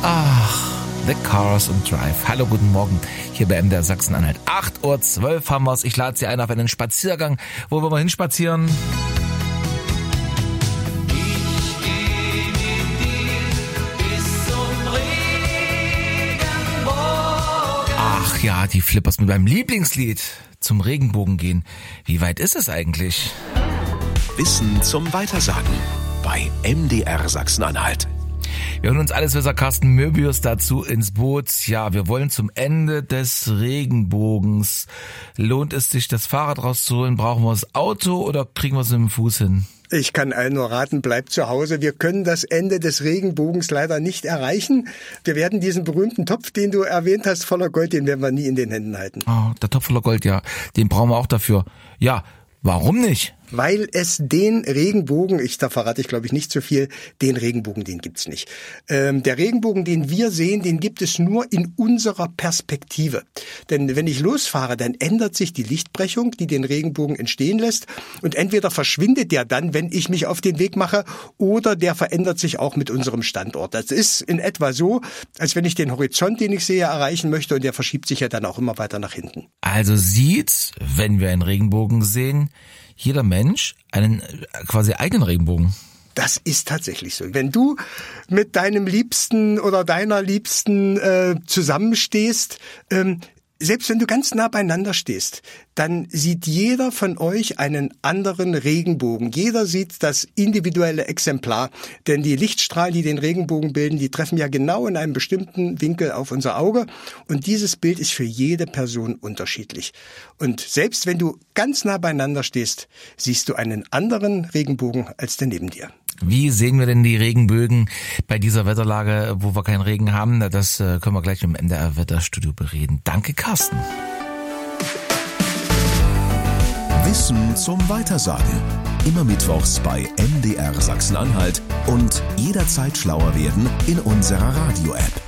Ach, The Cars und Drive. Hallo, guten Morgen, hier bei MDR Sachsen-Anhalt. 8.12 Uhr haben wir's. Ich lade Sie ein auf einen Spaziergang. Wo wollen wir hinspazieren? Ach ja, die Flippers mit meinem Lieblingslied. Zum Regenbogen gehen. Wie weit ist es eigentlich? Wissen zum Weitersagen bei MDR Sachsen-Anhalt. Wir hören uns Alleswisser Carsten Möbius dazu ins Boot. Ja, wir wollen zum Ende des Regenbogens. Lohnt es sich, das Fahrrad rauszuholen? Brauchen wir das Auto oder kriegen wir es mit dem Fuß hin? Ich kann allen nur raten, bleibt zu Hause. Wir können das Ende des Regenbogens leider nicht erreichen. Wir werden diesen berühmten Topf, den du erwähnt hast, voller Gold, den werden wir nie in den Händen halten. Oh, der Topf voller Gold, ja. Den brauchen wir auch dafür. Ja, warum nicht? Weil es den Regenbogen, da verrate ich glaube ich nicht zu viel, den Regenbogen, den gibt's nicht. Der Regenbogen, den wir sehen, den gibt es nur in unserer Perspektive. Denn wenn ich losfahre, dann ändert sich die Lichtbrechung, die den Regenbogen entstehen lässt. Und entweder verschwindet der dann, wenn ich mich auf den Weg mache, oder der verändert sich auch mit unserem Standort. Das ist in etwa so, als wenn ich den Horizont, den ich sehe, erreichen möchte, und der verschiebt sich ja dann auch immer weiter nach hinten. Also sieht, wenn wir einen Regenbogen sehen, jeder Mensch einen quasi eigenen Regenbogen. Das ist tatsächlich so. Wenn du mit deinem Liebsten oder deiner Liebsten zusammenstehst, selbst wenn du ganz nah beieinander stehst, dann sieht jeder von euch einen anderen Regenbogen. Jeder sieht das individuelle Exemplar. Denn die Lichtstrahlen, die den Regenbogen bilden, die treffen ja genau in einem bestimmten Winkel auf unser Auge. Und dieses Bild ist für jede Person unterschiedlich. Und selbst wenn du ganz nah beieinander stehst, siehst du einen anderen Regenbogen als der neben dir. Wie sehen wir denn die Regenbögen bei dieser Wetterlage, wo wir keinen Regen haben? Das können wir gleich im MDR Wetterstudio bereden. Danke, Carsten. Wissen zum Weitersagen. Immer mittwochs bei MDR Sachsen-Anhalt und jederzeit schlauer werden in unserer Radio-App.